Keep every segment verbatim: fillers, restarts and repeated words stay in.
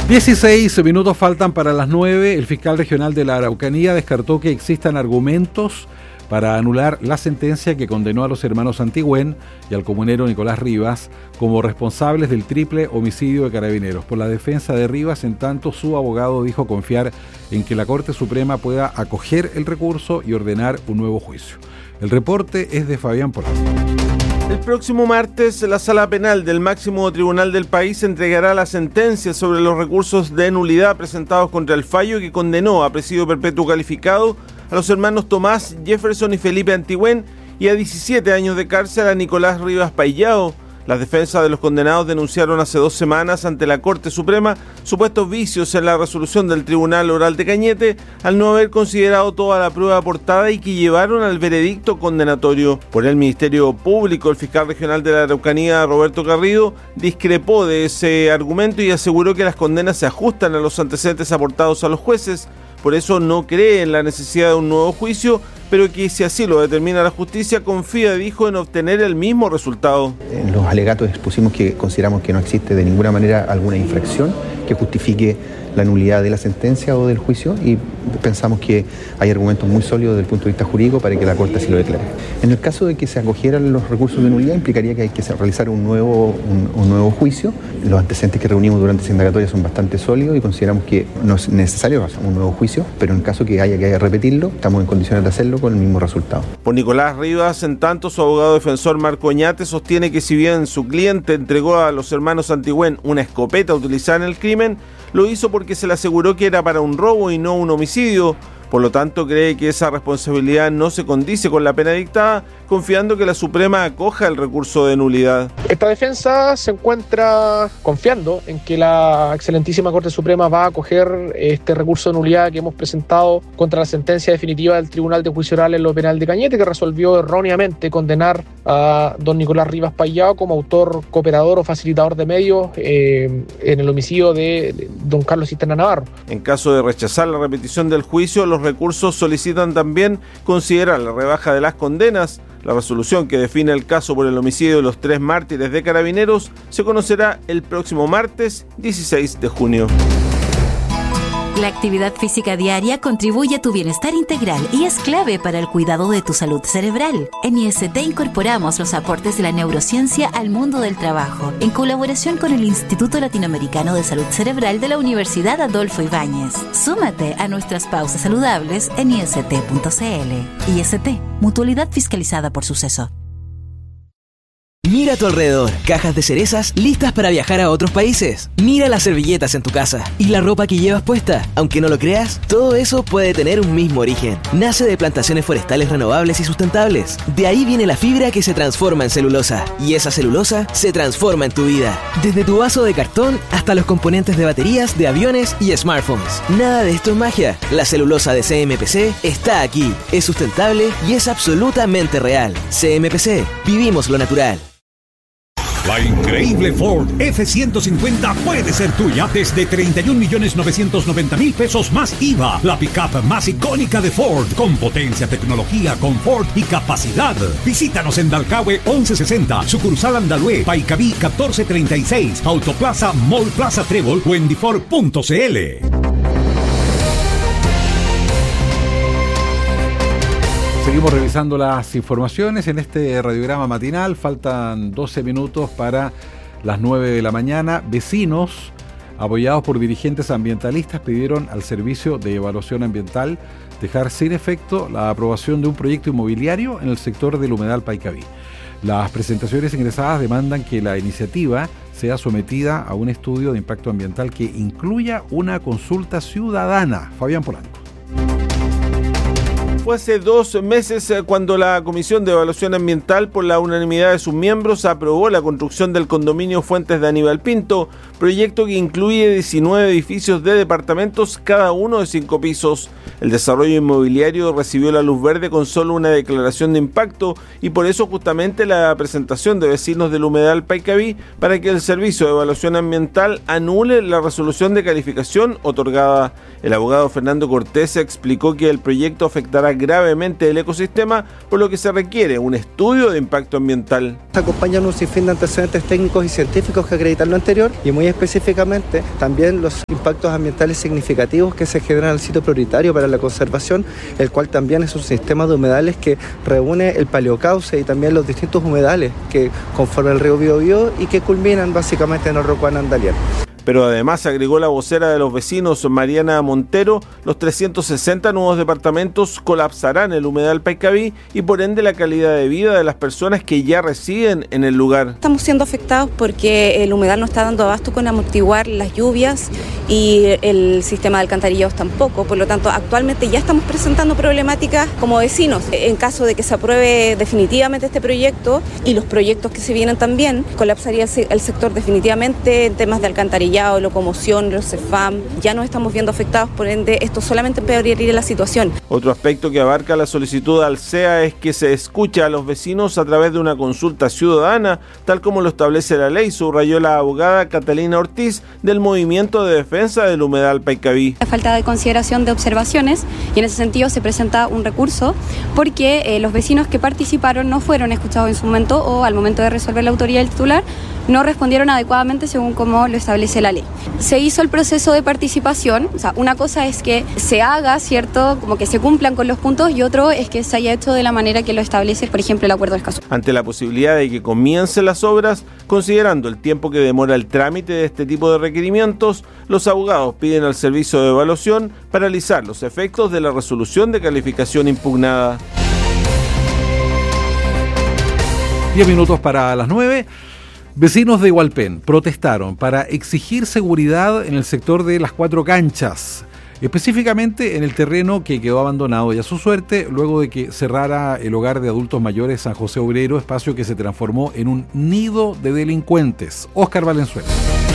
dieciséis minutos faltan para las nueve. El fiscal regional de la Araucanía descartó que existan argumentos para anular la sentencia que condenó a los hermanos Antigüén y al comunero Nicolás Rivas como responsables del triple homicidio de Carabineros. Por la defensa de Rivas, en tanto, su abogado dijo confiar en que la Corte Suprema pueda acoger el recurso y ordenar un nuevo juicio. El reporte es de Fabián Polanco. El próximo martes, la Sala Penal del máximo tribunal del país entregará la sentencia sobre los recursos de nulidad presentados contra el fallo que condenó a presidio perpetuo calificado a los hermanos Tomás, Jefferson y Felipe Antigüén y a diecisiete años de cárcel a Nicolás Rivas Payao. Las defensas de los condenados denunciaron hace dos semanas ante la Corte Suprema supuestos vicios en la resolución del Tribunal Oral de Cañete al no haber considerado toda la prueba aportada y que llevaron al veredicto condenatorio. Por el Ministerio Público, el fiscal regional de la Araucanía, Roberto Garrido, discrepó de ese argumento y aseguró que las condenas se ajustan a los antecedentes aportados a los jueces. Por eso no cree en la necesidad de un nuevo juicio, pero que si así lo determina la justicia, confía, dijo, en obtener el mismo resultado. En los alegatos expusimos que consideramos que no existe de ninguna manera alguna infracción que justifique la nulidad de la sentencia o del juicio y pensamos que hay argumentos muy sólidos desde el punto de vista jurídico para que la Corte así lo declare. En el caso de que se acogieran los recursos de nulidad, implicaría que hay que realizar un nuevo, un, un nuevo juicio. Los antecedentes que reunimos durante esa indagatoria son bastante sólidos y consideramos que no es necesario hacer un nuevo juicio, pero en caso que haya que repetirlo, estamos en condiciones de hacerlo con el mismo resultado. Por Nicolás Rivas, en tanto, su abogado defensor Marco Oñate sostiene que si bien su cliente entregó a los hermanos Antigüén una escopeta utilizada en el crimen, lo hizo porque se le aseguró que era para un robo y no un homicidio. Por lo tanto, cree que esa responsabilidad no se condice con la pena dictada, confiando que la Suprema acoja el recurso de nulidad. Esta defensa se encuentra confiando en que la excelentísima Corte Suprema va a acoger este recurso de nulidad que hemos presentado contra la sentencia definitiva del Tribunal de Juicio Oral en lo penal de Cañete, que resolvió erróneamente condenar a don Nicolás Rivas Payao como autor, cooperador o facilitador de medios eh, en el homicidio de don Carlos Cisterna Navarro. En caso de rechazar la repetición del juicio, los recursos solicitan también considerar la rebaja de las condenas. La resolución que define el caso por el homicidio de los tres mártires de Carabineros se conocerá el próximo martes dieciséis de junio. La actividad física diaria contribuye a tu bienestar integral y es clave para el cuidado de tu salud cerebral. En I S T incorporamos los aportes de la neurociencia al mundo del trabajo, en colaboración con el Instituto Latinoamericano de Salud Cerebral de la Universidad Adolfo Ibáñez. Súmate a nuestras pausas saludables en I S T punto C L. I S T, mutualidad fiscalizada por Suceso. Mira a tu alrededor, cajas de cerezas listas para viajar a otros países. Mira las servilletas en tu casa y la ropa que llevas puesta. Aunque no lo creas, todo eso puede tener un mismo origen. Nace de plantaciones forestales renovables y sustentables. De ahí viene la fibra que se transforma en celulosa. Y esa celulosa se transforma en tu vida. Desde tu vaso de cartón hasta los componentes de baterías, de aviones y smartphones. Nada de esto es magia. La celulosa de C M P C está aquí. Es sustentable y es absolutamente real. C M P C. Vivimos lo natural. La increíble Ford F ciento cincuenta puede ser tuya desde treinta y un millones novecientos noventa mil pesos más I V A. La pickup más icónica de Ford, con potencia, tecnología, confort y capacidad. Visítanos en Dalcahue once sesenta, sucursal Andalue, Paicaví catorce treinta y seis, Autoplaza Mall Plaza Trébol o en Difor punto C L. Seguimos revisando las informaciones en este radiograma matinal. Faltan doce minutos para las nueve de la mañana. Vecinos, apoyados por dirigentes ambientalistas, pidieron al Servicio de Evaluación Ambiental dejar sin efecto la aprobación de un proyecto inmobiliario en el sector del humedal Paicaví. Las presentaciones ingresadas demandan que la iniciativa sea sometida a un estudio de impacto ambiental que incluya una consulta ciudadana. Fabián Polanco. Fue hace dos meses cuando la Comisión de Evaluación Ambiental, por la unanimidad de sus miembros, aprobó la construcción del condominio Fuentes de Aníbal Pinto, proyecto que incluye diecinueve edificios de departamentos, cada uno de cinco pisos. El desarrollo inmobiliario recibió la luz verde con solo una declaración de impacto y por eso justamente la presentación de vecinos del humedal Paicaví para que el Servicio de Evaluación Ambiental anule la resolución de calificación otorgada. El abogado Fernando Cortés explicó que el proyecto afectará gravemente el ecosistema, por lo que se requiere un estudio de impacto ambiental. Acompañan un sinfín de antecedentes técnicos y científicos que acreditan lo anterior y muy específicamente también los impactos ambientales significativos que se generan al sitio prioritario para la conservación, el cual también es un sistema de humedales que reúne el paleocauce y también los distintos humedales que conforman el río Biobío y que culminan básicamente en el Rocuán Andalián. Pero además, agregó la vocera de los vecinos, Mariana Montero, los trescientos sesenta nuevos departamentos colapsarán el humedal Paikaví y por ende la calidad de vida de las personas que ya residen en el lugar. Estamos siendo afectados porque el humedal no está dando abasto con amortiguar las lluvias y el sistema de alcantarillados tampoco. Por lo tanto, actualmente ya estamos presentando problemáticas como vecinos. En caso de que se apruebe definitivamente este proyecto y los proyectos que se vienen también, colapsaría el sector definitivamente en temas de alcantarillado, locomoción, los C E F A M, ya nos estamos viendo afectados, por ende esto solamente empeoraría la situación. Otro aspecto que abarca la solicitud al C E A es que se escuche a los vecinos a través de una consulta ciudadana, tal como lo establece la ley, subrayó la abogada Catalina Ortiz del Movimiento de Defensa del Humedal Paikaví. La falta de consideración de observaciones, y en ese sentido se presenta un recurso porque eh, los vecinos que participaron no fueron escuchados en su momento o al momento de resolver la autoría del titular no respondieron adecuadamente según como lo establece la ley. Se hizo el proceso de participación, o sea, una cosa es que se haga, ¿cierto?, como que se cumplan con los puntos y otro es que se haya hecho de la manera que lo establece, por ejemplo, el acuerdo de Escazú. Ante la posibilidad de que comiencen las obras, considerando el tiempo que demora el trámite de este tipo de requerimientos, los abogados piden al servicio de evaluación paralizar los efectos de la resolución de calificación impugnada. Diez minutos para las nueve. Vecinos de Hualpén protestaron para exigir seguridad en el sector de las Cuatro Canchas, específicamente en el terreno que quedó abandonado y a su suerte luego de que cerrara el hogar de adultos mayores San José Obrero, espacio que se transformó en un nido de delincuentes. Óscar Valenzuela.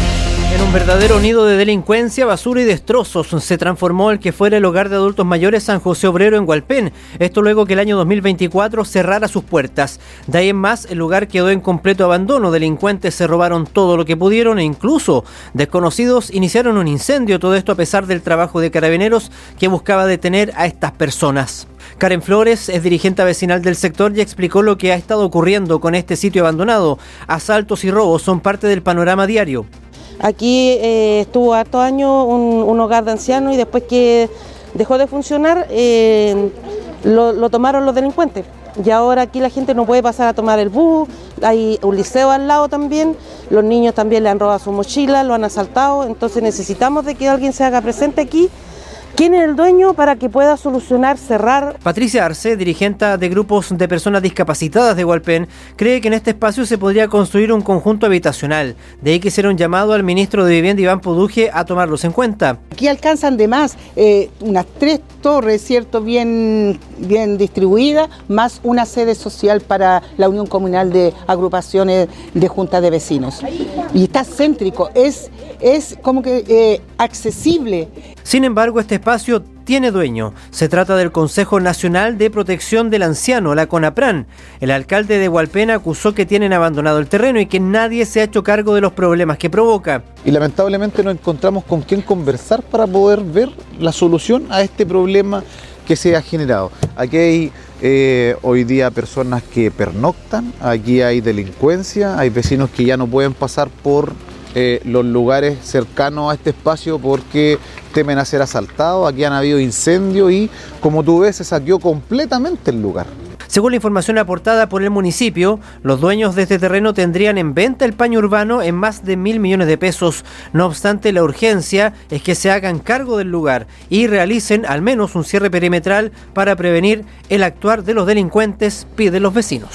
En un verdadero nido de delincuencia, basura y destrozos se transformó el que fuera el hogar de adultos mayores San José Obrero en Hualpén. Esto luego que el año dos mil veinticuatro cerrara sus puertas. De ahí en más, el lugar quedó en completo abandono. Delincuentes se robaron todo lo que pudieron e incluso desconocidos iniciaron un incendio. Todo esto a pesar del trabajo de carabineros que buscaba detener a estas personas. Karen Flores es dirigente vecinal del sector y explicó lo que ha estado ocurriendo con este sitio abandonado. Asaltos y robos son parte del panorama diario. Aquí eh, estuvo harto años un, un hogar de ancianos y después que dejó de funcionar eh, lo, lo tomaron los delincuentes. Y ahora aquí la gente no puede pasar a tomar el bus, hay un liceo al lado también, los niños también le han robado su mochila, lo han asaltado, entonces necesitamos de que alguien se haga presente aquí. ¿Quién es el dueño para que pueda solucionar, cerrar? Patricia Arce, dirigente de grupos de personas discapacitadas de Hualpén, cree que en este espacio se podría construir un conjunto habitacional. De ahí que hiciera un llamado al ministro de Vivienda, Iván Poduje, a tomarlos en cuenta. Aquí alcanzan de más eh, unas tres torres, ¿cierto?, bien, bien distribuidas, más una sede social para la Unión Comunal de Agrupaciones de Juntas de Vecinos. Y está céntrico, es, es como que eh, accesible. Sin embargo, este espacio tiene dueño. Se trata del Consejo Nacional de Protección del Anciano, la CONAPRAN. El alcalde de Hualpén acusó que tienen abandonado el terreno y que nadie se ha hecho cargo de los problemas que provoca. Y lamentablemente no encontramos con quién conversar para poder ver la solución a este problema que se ha generado. Aquí hay eh, hoy día personas que pernoctan, aquí hay delincuencia, hay vecinos que ya no pueden pasar por Eh, los lugares cercanos a este espacio porque temen a ser asaltados. Aquí han habido incendios y, como tú ves, se saqueó completamente el lugar. Según la información aportada por el municipio, los dueños de este terreno tendrían en venta el paño urbano en más de mil millones de pesos. No obstante, la urgencia es que se hagan cargo del lugar y realicen al menos un cierre perimetral para prevenir el actuar de los delincuentes, piden los vecinos.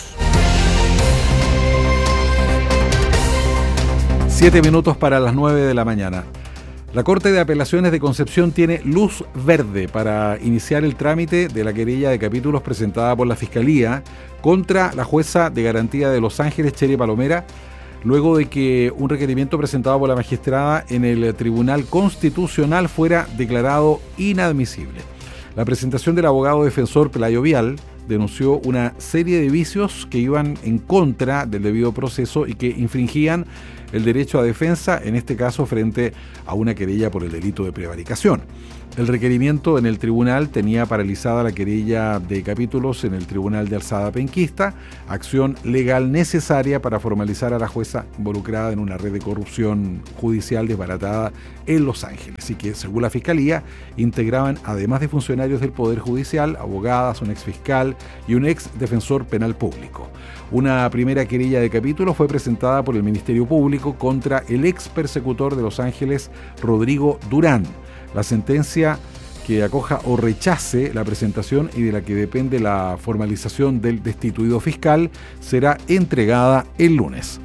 Siete minutos para las nueve de la mañana. La Corte de Apelaciones de Concepción tiene luz verde para iniciar el trámite de la querella de capítulos presentada por la Fiscalía contra la jueza de garantía de Los Ángeles, Cheri Palomera, luego de que un requerimiento presentado por la magistrada en el Tribunal Constitucional fuera declarado inadmisible. La presentación del abogado defensor Pelayo Vial denunció una serie de vicios que iban en contra del debido proceso y que infringían el derecho a defensa, en este caso frente a una querella por el delito de prevaricación. El requerimiento en el tribunal tenía paralizada la querella de capítulos en el Tribunal de Alzada Penquista, acción legal necesaria para formalizar a la jueza involucrada en una red de corrupción judicial desbaratada en Los Ángeles y que, según la Fiscalía, integraban, además de funcionarios del Poder Judicial, abogadas, un exfiscal y un ex defensor penal público. Una primera querella de capítulo fue presentada por el Ministerio Público contra el ex persecutor de Los Ángeles, Rodrigo Durán. La sentencia que acoja o rechace la presentación y de la que depende la formalización del destituido fiscal será entregada el lunes.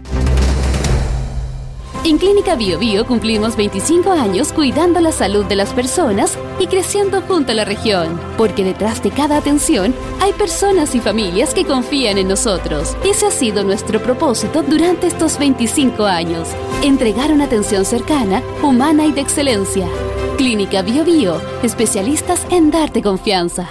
En Clínica Bio Bio cumplimos veinticinco años cuidando la salud de las personas y creciendo junto a la región, porque detrás de cada atención hay personas y familias que confían en nosotros. Ese ha sido nuestro propósito durante estos veinticinco años, entregar una atención cercana, humana y de excelencia. Clínica Bio Bio, especialistas en darte confianza.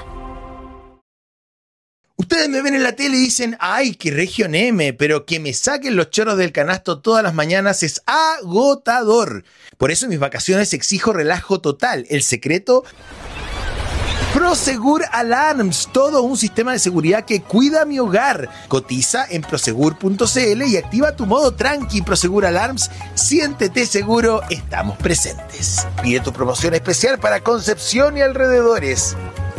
Ustedes me ven en la tele y dicen, ay, qué región M, pero que me saquen los chorros del canasto todas las mañanas es agotador. Por eso en mis vacaciones exijo relajo total. El secreto, Prosegur Alarms, todo un sistema de seguridad que cuida mi hogar. Cotiza en prosegur punto c l y activa tu modo tranqui. Prosegur Alarms, siéntete seguro, estamos presentes. Pide tu promoción especial para Concepción y alrededores.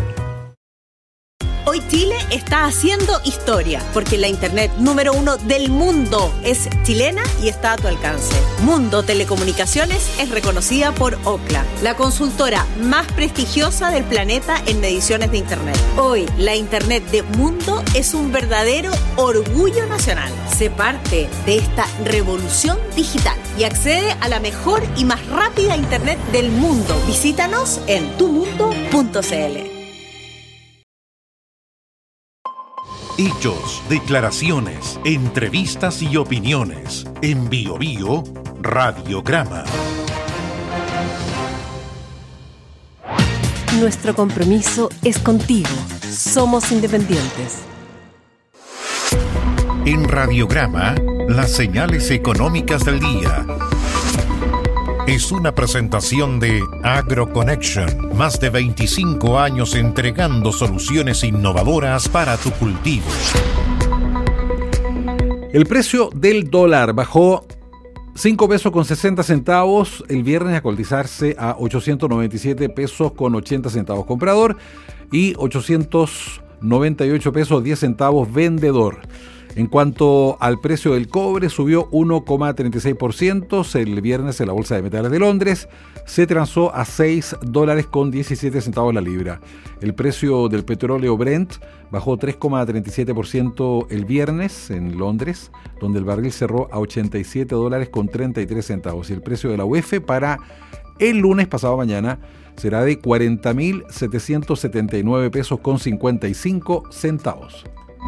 Hoy Chile está haciendo historia, porque la internet número uno del mundo es chilena y está a tu alcance. Mundo Telecomunicaciones es reconocida por Ookla, la consultora más prestigiosa del planeta en mediciones de internet. Hoy, la internet de Mundo es un verdadero orgullo nacional. Sé parte de esta revolución digital y accede a la mejor y más rápida internet del mundo. Visítanos en tu mundo punto c l. Hechos, declaraciones, entrevistas y opiniones. En Bio Bio, Radiograma. Nuestro compromiso es contigo. Somos independientes. En Radiograma, las señales económicas del día. Es una presentación de AgroConnection, más de veinticinco años entregando soluciones innovadoras para tu cultivo. El precio del dólar bajó cinco pesos con sesenta centavos el viernes a cotizarse a ochocientos noventa y siete pesos con ochenta centavos comprador y ochocientos noventa y ocho pesos diez centavos vendedor. En cuanto al precio del cobre, subió uno coma treinta y seis por ciento. El viernes en la Bolsa de Metales de Londres se transó a seis dólares con diecisiete centavos la libra. El precio del petróleo Brent bajó tres coma treinta y siete por ciento el viernes en Londres, donde el barril cerró a ochenta y siete dólares con treinta y tres centavos. Y el precio de la U E F para el lunes pasado mañana será de cuarenta mil setecientos setenta y nueve pesos con cincuenta y cinco centavos.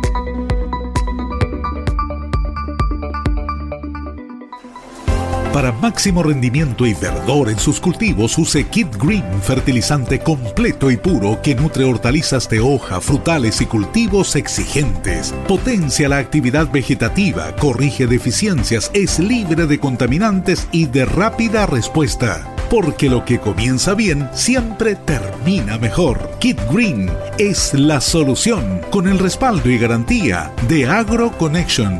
Para máximo rendimiento y verdor en sus cultivos, use Kid Green, fertilizante completo y puro que nutre hortalizas de hoja, frutales y cultivos exigentes. Potencia la actividad vegetativa, corrige deficiencias, es libre de contaminantes y de rápida respuesta. Porque lo que comienza bien siempre termina mejor. Kid Green es la solución, con el respaldo y garantía de AgroConnection.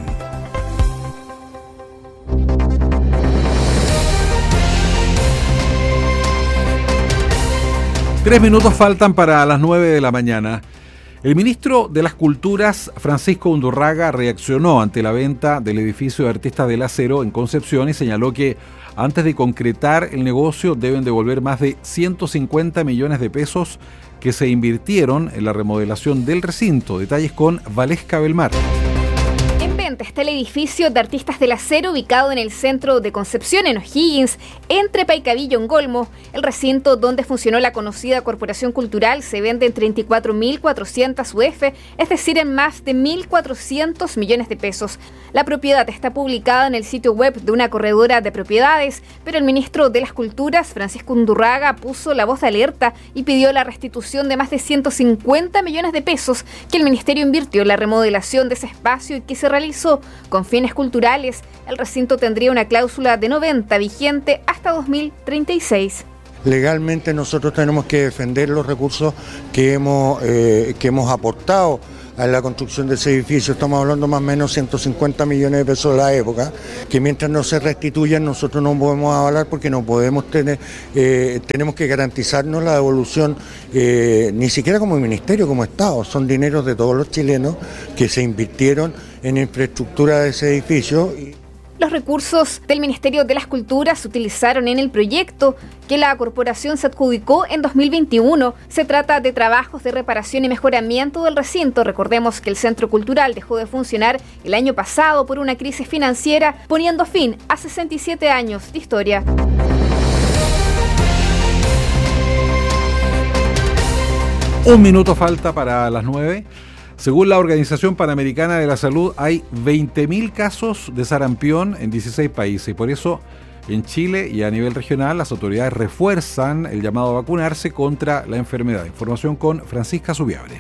Tres minutos faltan para las nueve de la mañana. El ministro de las Culturas, Francisco Undurraga, reaccionó ante la venta del edificio de Artistas del Acero en Concepción y señaló que antes de concretar el negocio deben devolver más de ciento cincuenta millones de pesos que se invirtieron en la remodelación del recinto. Detalles con Valesca Belmar. está el edificio de Artistas del Acero, ubicado en el centro de Concepción, en O'Higgins, entre Paicavillo y Ngolmo. El recinto donde funcionó la conocida Corporación Cultural se vende en treinta y cuatro mil cuatrocientas U F, es decir, en más de mil cuatrocientos millones de pesos. La propiedad está publicada en el sitio web de una corredora de propiedades, pero el ministro de las Culturas, Francisco Undurraga, puso la voz de alerta y pidió la restitución de más de ciento cincuenta millones de pesos que el ministerio invirtió en la remodelación de ese espacio y que se realizó con fines culturales. El recinto tendría una cláusula de no venta vigente hasta dos mil treinta y seis. Legalmente nosotros tenemos que defender los recursos que hemos, eh, que hemos aportado a la construcción de ese edificio. Estamos hablando más o menos ciento cincuenta millones de pesos de la época, que mientras no se restituyan nosotros no podemos avalar porque no podemos tener, eh, tenemos que garantizarnos la devolución, eh, ni siquiera como ministerio, como Estado, son dineros de todos los chilenos que se invirtieron en infraestructura de ese edificio. Los recursos del Ministerio de las Culturas se utilizaron en el proyecto que la corporación se adjudicó en dos mil veintiuno. Se trata de trabajos de reparación y mejoramiento del recinto. Recordemos que el Centro Cultural dejó de funcionar el año pasado por una crisis financiera, poniendo fin a sesenta y siete años de historia. Un minuto falta para las nueve. Según la Organización Panamericana de la Salud, hay veinte mil casos de sarampión en dieciséis países y por eso en Chile y a nivel regional las autoridades refuerzan el llamado a vacunarse contra la enfermedad. Información con Francisca Subiabre.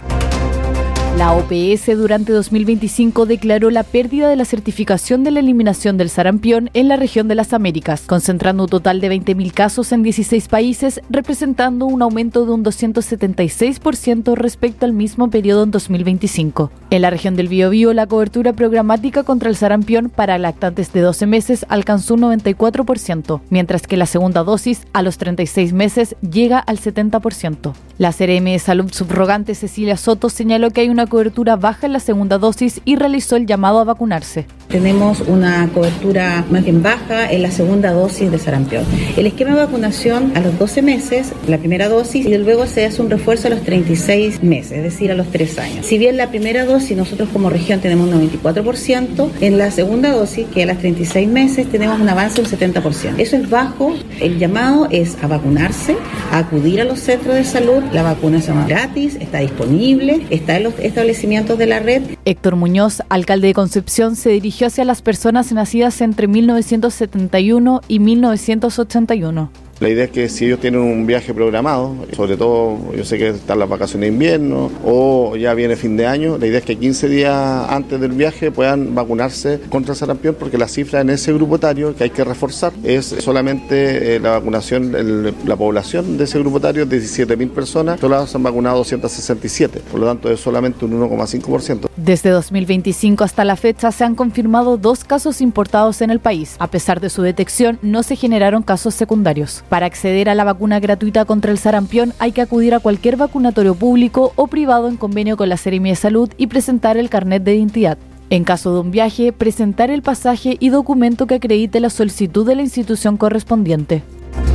La O P S durante dos mil veinticinco declaró la pérdida de la certificación de la eliminación del sarampión en la región de las Américas, concentrando un total de veinte mil casos en dieciséis países, representando un aumento de un doscientos setenta y seis por ciento respecto al mismo periodo en dos mil veinticinco. En la región del Biobío, la cobertura programática contra el sarampión para lactantes de doce meses alcanzó un noventa y cuatro por ciento, mientras que la segunda dosis a los treinta y seis meses llega al setenta por ciento. La C R M de Salud subrogante Cecilia Soto señaló que hay una cobertura baja en la segunda dosis y realizó el llamado a vacunarse. Tenemos una cobertura más bien baja en la segunda dosis de sarampión. El esquema de vacunación a los doce meses, la primera dosis, y luego se hace un refuerzo a los treinta y seis meses, es decir, a los tres años. Si bien la primera dosis nosotros como región tenemos un noventa y cuatro por ciento, en la segunda dosis, que a las treinta y seis meses, tenemos un avance del setenta por ciento. Eso es bajo. El llamado es a vacunarse, a acudir a los centros de salud. La vacunación es gratis, está disponible, está en los establecimientos de la red. Héctor Muñoz, alcalde de Concepción, se dirigió hacia las personas nacidas entre mil novecientos setenta y uno y mil novecientos ochenta y uno. La idea es que si ellos tienen un viaje programado, sobre todo yo sé que están las vacaciones de invierno o ya viene fin de año, la idea es que quince días antes del viaje puedan vacunarse contra el sarampión, porque la cifra en ese grupo etario que hay que reforzar es solamente eh, la vacunación, el, la población de ese grupo etario es de diecisiete mil personas, solo se han vacunado doscientos sesenta y siete, por lo tanto es solamente un uno coma cinco por ciento. Desde dos mil veinticinco hasta la fecha se han confirmado dos casos importados en el país. A pesar de su detección, no se generaron casos secundarios. Para acceder a la vacuna gratuita contra el sarampión hay que acudir a cualquier vacunatorio público o privado en convenio con la Seremi de Salud y presentar el carnet de identidad. En caso de un viaje, presentar el pasaje y documento que acredite la solicitud de la institución correspondiente.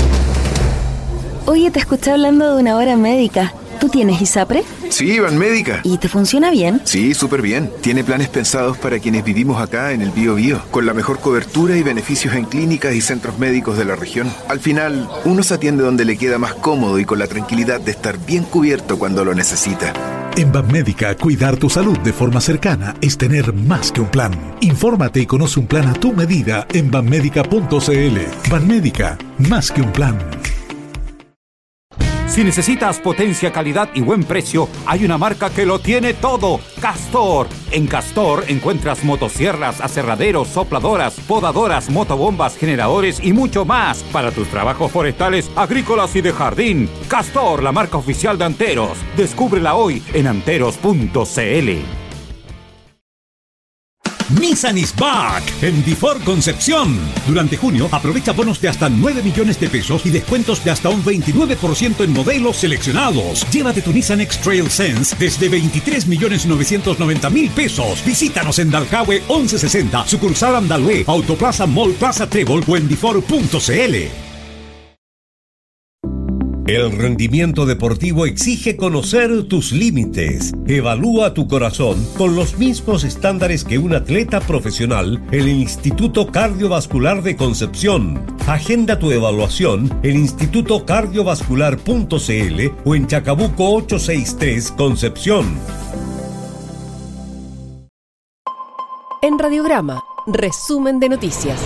Oye, te escuché hablando de una hora médica. ¿Tú tienes ISAPRE? Sí, Banmédica. ¿Y te funciona bien? Sí, súper bien. Tiene planes pensados para quienes vivimos acá en el Biobío, con la mejor cobertura y beneficios en clínicas y centros médicos de la región. Al final, uno se atiende donde le queda más cómodo y con la tranquilidad de estar bien cubierto cuando lo necesita. En Banmédica, cuidar tu salud de forma cercana es tener más que un plan. Infórmate y conoce un plan a tu medida en banmédica punto c l. Banmédica, más que un plan. Si necesitas potencia, calidad y buen precio, hay una marca que lo tiene todo: Castor. En Castor encuentras motosierras, aserraderos, sopladoras, podadoras, motobombas, generadores y mucho más para tus trabajos forestales, agrícolas y de jardín. Castor, la marca oficial de Anteros. Descúbrela hoy en anteros punto c l. Nissan is back en Difor Concepción. Durante junio aprovecha bonos de hasta nueve millones de pesos y descuentos de hasta un veintinueve por ciento en modelos seleccionados. Llévate tu Nissan X-Trail Sense desde veintitrés millones novecientos noventa mil pesos. Visítanos en Dalcahue once sesenta, sucursal Andalue, Autoplaza Mall Plaza Trébol o en difor punto c l. El rendimiento deportivo exige conocer tus límites. Evalúa tu corazón con los mismos estándares que un atleta profesional en el Instituto Cardiovascular de Concepción. Agenda tu evaluación en instituto cardiovascular punto c l o en Chacabuco ochocientos sesenta y tres, Concepción. En Radiograma, resumen de noticias.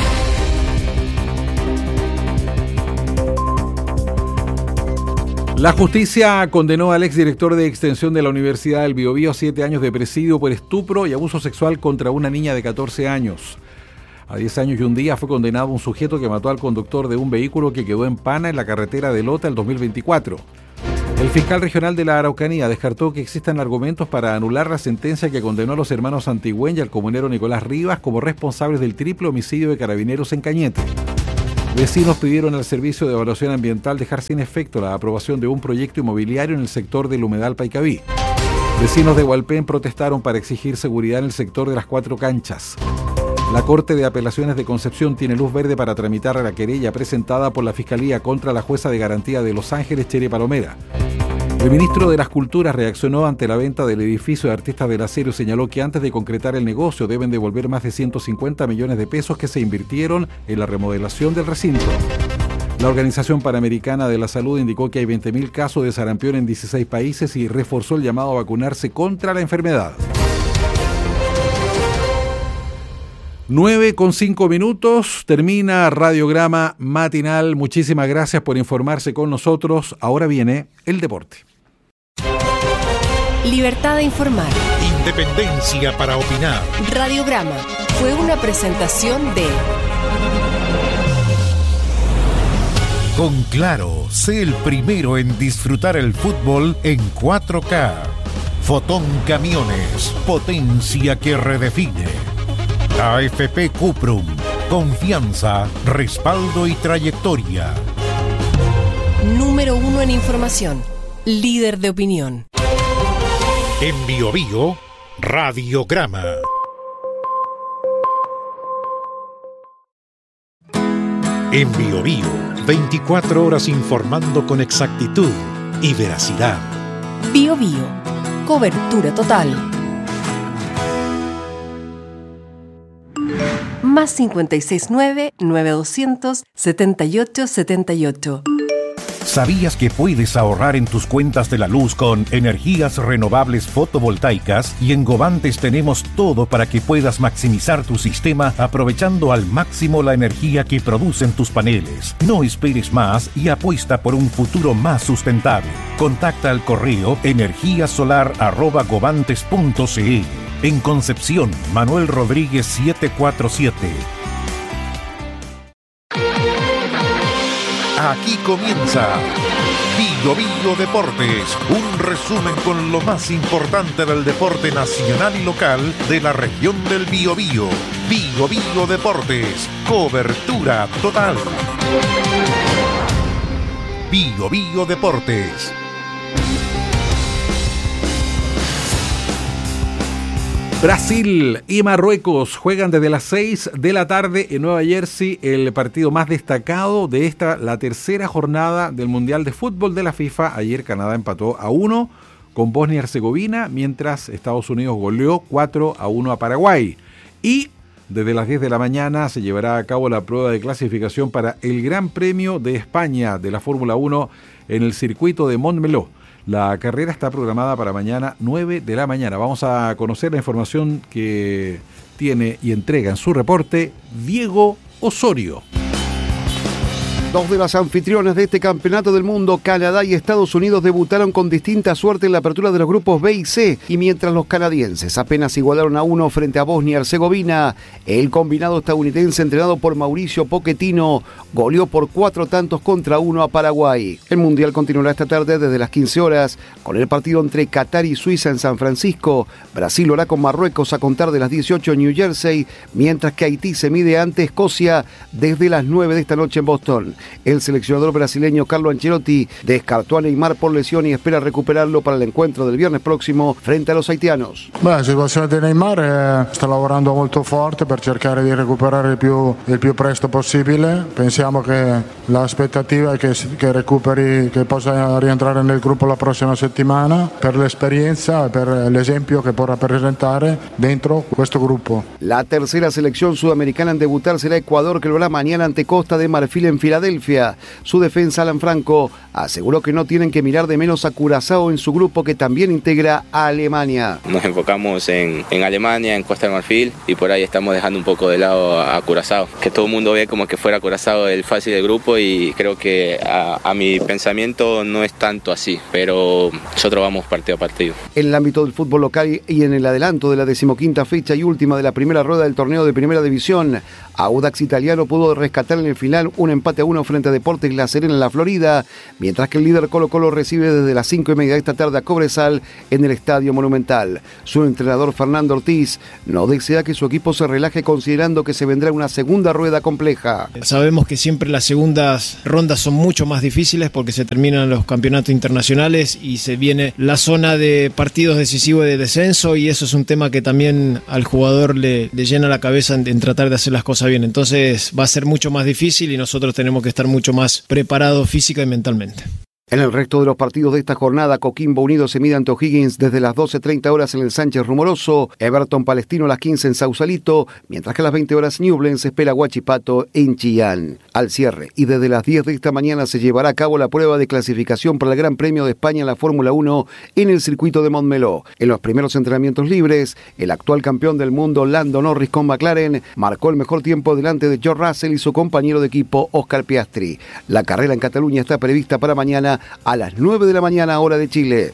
La justicia condenó al exdirector de extensión de la Universidad del Biobío a siete años de presidio por estupro y abuso sexual contra una niña de catorce años. A diez años y un día fue condenado un sujeto que mató al conductor de un vehículo que quedó en Pana en la carretera de Lota el dos mil veinticuatro. El fiscal regional de la Araucanía descartó que existan argumentos para anular la sentencia que condenó a los hermanos Antigüen y al comunero Nicolás Rivas como responsables del triple homicidio de Carabineros en Cañete. Vecinos pidieron al Servicio de Evaluación Ambiental dejar sin efecto la aprobación de un proyecto inmobiliario en el sector del humedal Paicaví. Vecinos de Hualpén protestaron para exigir seguridad en el sector de las cuatro canchas. La Corte de Apelaciones de Concepción tiene luz verde para tramitar la querella presentada por la Fiscalía contra la jueza de garantía de Los Ángeles, Chere Palomera. El ministro de las Culturas reaccionó ante la venta del edificio de Artistas del Acero y señaló que antes de concretar el negocio deben devolver más de ciento cincuenta millones de pesos que se invirtieron en la remodelación del recinto. La Organización Panamericana de la Salud indicó que hay veinte mil casos de sarampión en dieciséis países y reforzó el llamado a vacunarse contra la enfermedad. nueve con cinco minutos, termina Radiograma Matinal. Muchísimas gracias por informarse con nosotros. Ahora viene el deporte. Libertad de informar. Independencia para opinar. Radiograma fue una presentación de... Con Claro, sé el primero en disfrutar el fútbol en cuatro K. Fotón Camiones, potencia que redefine. A F P Cuprum, confianza, respaldo y trayectoria. Número uno en información, líder de opinión. En Bio Bio, Radiograma. En Bio Bio, veinticuatro horas informando con exactitud y veracidad. Bio Bio, cobertura total. Más cincuenta y seis nueve, nueve doscientos, setenta y ocho setenta y ocho. ¿Sabías que puedes ahorrar en tus cuentas de la luz con energías renovables fotovoltaicas? Y en Govantes tenemos todo para que puedas maximizar tu sistema aprovechando al máximo la energía que producen tus paneles. No esperes más y apuesta por un futuro más sustentable. Contacta al correo energíasolar arroba govantes punto c l. En Concepción, Manuel Rodríguez setecientos cuarenta y siete. Aquí comienza Bio Bio Deportes, un resumen con lo más importante del deporte nacional y local de la región del Biobío. Bio Bio Deportes, cobertura total. Bio Bio Deportes. Brasil y Marruecos juegan desde las seis de la tarde en Nueva Jersey el partido más destacado de esta, la tercera jornada del Mundial de Fútbol de la FIFA. Ayer Canadá empató a uno con Bosnia y Herzegovina, mientras Estados Unidos goleó cuatro a uno a Paraguay. Y desde las diez de la mañana se llevará a cabo la prueba de clasificación para el Gran Premio de España de la Fórmula uno en el circuito de Montmeló. La carrera está programada para mañana nueve de la mañana. Vamos a conocer la información que tiene y entrega en su reporte Diego Osorio. Dos de las anfitrionas de este campeonato del mundo, Canadá y Estados Unidos, debutaron con distinta suerte en la apertura de los grupos B y C, y mientras los canadienses apenas igualaron a uno frente a Bosnia y Herzegovina, el combinado estadounidense entrenado por Mauricio Pochettino goleó por cuatro tantos contra uno a Paraguay. El Mundial continuará esta tarde desde las quince horas con el partido entre Qatar y Suiza en San Francisco. Brasil lo hará con Marruecos a contar de las dieciocho en New Jersey, mientras que Haití se mide ante Escocia desde las nueve de esta noche en Boston. El seleccionador brasileño Carlo Ancelotti descartó a Neymar por lesión y espera recuperarlo para el encuentro del viernes próximo frente a los haitianos. Beh, la situazione di Neymar è, sta lavorando molto forte per cercare di recuperare il più, il più presto possibile. Pensiamo che l'aspettativa è che, che recuperi, che possa rientrare nel gruppo la prossima settimana per l'esperienza e per l'esempio che può rappresentare dentro questo gruppo. La tercera selección sudamericana en debutar será Ecuador, que lo hará mañana ante Costa de Marfil en Filadelfia. Su defensa, Alan Franco, aseguró que no tienen que mirar de menos a Curazao en su grupo, que también integra a Alemania. Nos enfocamos en, en Alemania, en Costa de Marfil, y por ahí estamos dejando un poco de lado a Curazao. Que todo el mundo ve como que fuera Curazao el fácil del grupo, y creo que a, a mi pensamiento no es tanto así, pero nosotros vamos partido a partido. En el ámbito del fútbol local y en el adelanto de la decimoquinta fecha y última de la primera rueda del torneo de Primera División, Audax Italiano pudo rescatar en el final un empate a uno frente a Deportes La Serena en la Florida, mientras que el líder Colo Colo recibe desde las cinco y media de esta tarde a Cobresal en el Estadio Monumental. Su entrenador Fernando Ortiz no desea que su equipo se relaje, considerando que se vendrá una segunda rueda compleja. Sabemos que siempre las segundas rondas son mucho más difíciles porque se terminan los campeonatos internacionales y se viene la zona de partidos decisivos de descenso, y eso es un tema que también al jugador le, le llena la cabeza en, en tratar de hacer las cosas bien. Entonces va a ser mucho más difícil y nosotros tenemos que estar mucho más preparados física y mentalmente. En el resto de los partidos de esta jornada, Coquimbo Unido se mide ante O'Higgins desde las doce treinta horas en el Sánchez Rumoroso, Everton Palestino a las quince en Sausalito, mientras que a las veinte horas Ñublense espera Huachipato en Chillán. Al cierre, y desde las diez de esta mañana se llevará a cabo la prueba de clasificación para el Gran Premio de España en la Fórmula uno en el circuito de Montmeló. En los primeros entrenamientos libres, el actual campeón del mundo Lando Norris con McLaren marcó el mejor tiempo delante de George Russell y su compañero de equipo Oscar Piastri. La carrera en Cataluña está prevista para mañana a las nueve de la mañana, hora de Chile.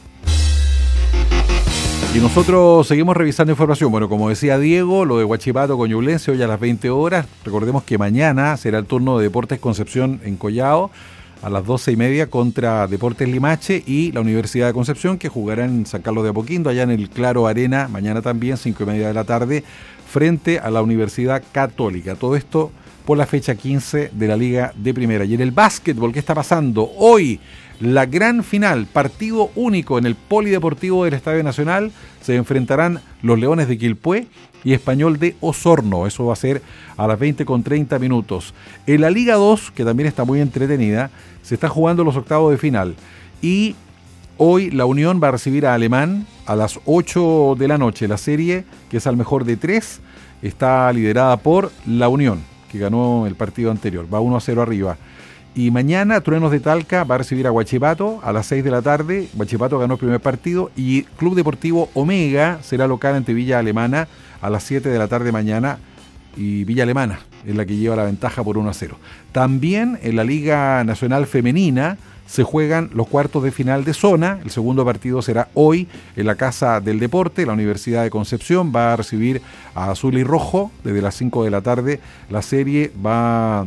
Y nosotros seguimos revisando información. Bueno, como decía Diego, lo de Huachipato con Ñublense hoy a las veinte horas. Recordemos que mañana será el turno de Deportes Concepción en Collao a las doce y media contra Deportes Limache y la Universidad de Concepción, que jugará en San Carlos de Apoquindo, allá en el Claro Arena, mañana también, cinco y media de la tarde, frente a la Universidad Católica. Todo esto por la fecha quince de la Liga de Primera. Y en el básquetbol, ¿qué está pasando? Hoy, la gran final, partido único en el Polideportivo del Estadio Nacional, se enfrentarán los Leones de Quilpué y Español de Osorno. Eso va a ser a las veinte con treinta minutos. En la Liga dos, que también está muy entretenida, se está jugando los octavos de final. Y hoy la Unión va a recibir a Alemán a las ocho de la noche. La serie, que es al mejor de tres, está liderada por la Unión, que ganó el partido anterior. Va uno a cero arriba. Y mañana Truenos de Talca va a recibir a Huachipato a las seis de la tarde. Huachipato ganó el primer partido y Club Deportivo Omega será local ante Villa Alemana a las siete de la tarde mañana. Y Villa Alemana es la que lleva la ventaja por uno a cero. También en la Liga Nacional Femenina se juegan los cuartos de final de zona. El segundo partido será hoy en la Casa del Deporte. La Universidad de Concepción va a recibir a Azul y Rojo desde las cinco de la tarde. La serie va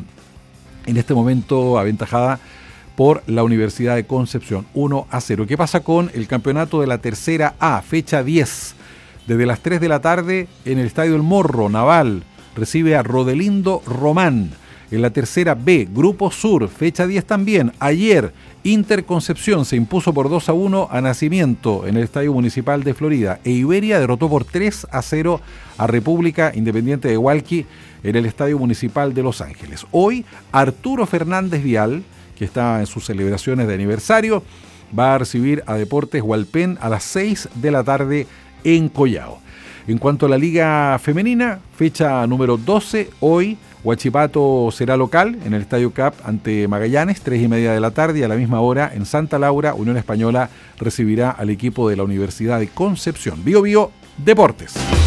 en este momento aventajada por la Universidad de Concepción, uno a cero. ¿Qué pasa con el campeonato de la tercera A? Fecha diez. Desde las tres de la tarde en el Estadio El Morro, Naval recibe a Rodelindo Román. En la tercera B, Grupo Sur, fecha diez también. Ayer, Inter Concepción se impuso por dos a uno a Nacimiento en el Estadio Municipal de Florida. E Iberia derrotó por tres a cero a República Independiente de Hualqui en el Estadio Municipal de Los Ángeles. Hoy, Arturo Fernández Vial, que está en sus celebraciones de aniversario, va a recibir a Deportes Hualpén a las seis de la tarde en Collao. En cuanto a la Liga Femenina, fecha número doce, hoy Huachipato será local en el Estadio Cap ante Magallanes, tres y media de la tarde, y a la misma hora en Santa Laura, Unión Española recibirá al equipo de la Universidad de Concepción. Bio Bio Deportes.